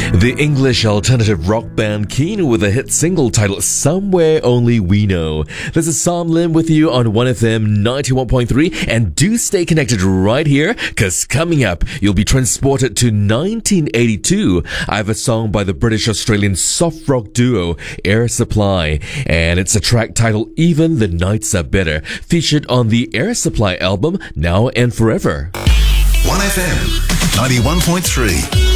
The English alternative rock band Keane with a hit single titled Somewhere Only We Know. This is Sam Lim with you on 1FM 91.3, and do stay connected right here, because coming up, you'll be transported to 1982. I have a song by the British-Australian soft rock duo Air Supply, and it's a track titled Even the Nights Are Better, featured on the Air Supply album Now and Forever. 1FM 91.3